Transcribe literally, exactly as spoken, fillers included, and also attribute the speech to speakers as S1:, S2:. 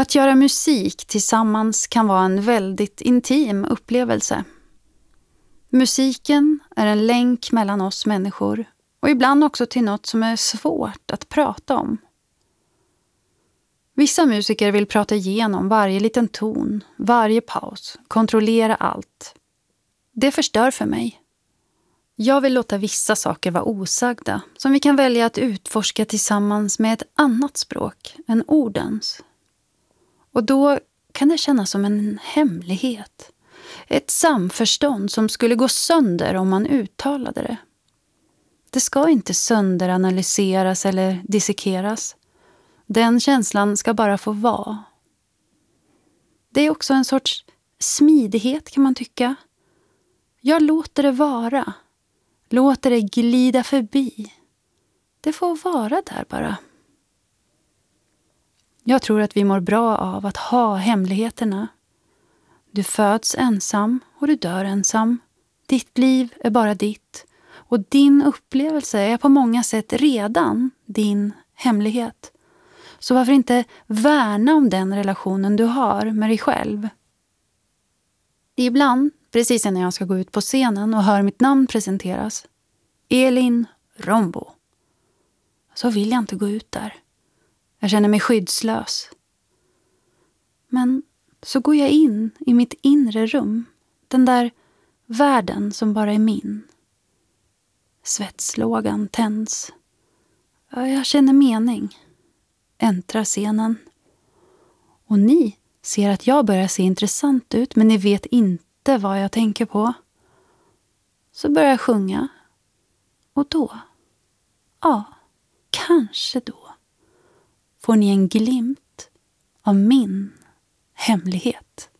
S1: Att göra musik tillsammans kan vara en väldigt intim upplevelse. Musiken är en länk mellan oss människor och ibland också till något som är svårt att prata om. Vissa musiker vill prata igenom varje liten ton, varje paus, kontrollera allt. Det förstör för mig. Jag vill låta vissa saker vara osagda som vi kan välja att utforska tillsammans med ett annat språk än ordens. Och då kan det kännas som en hemlighet. Ett samförstånd som skulle gå sönder om man uttalade det. Det ska inte sönderanalyseras eller dissekeras. Den känslan ska bara få vara. Det är också en sorts smidighet kan man tycka. Jag låter det vara. Låter det glida förbi. Det får vara där bara. Jag tror att vi mår bra av att ha hemligheterna. Du föds ensam och du dör ensam. Ditt liv är bara ditt. Och din upplevelse är på många sätt redan din hemlighet. Så varför inte värna om den relationen du har med dig själv? Ibland, precis när jag ska gå ut på scenen och hör mitt namn presenteras, Elin Rombo, så vill jag inte gå ut där. Jag känner mig skyddslös. Men så går jag in i mitt inre rum, den där världen som bara är min. Svetslågan tänds. Jag känner mening. Äntrar scenen. Och ni ser att jag börjar se intressant ut, men ni vet inte vad jag tänker på. Så börjar jag sjunga. Och då, ja, kanske då, får ni en glimt av min hemlighet.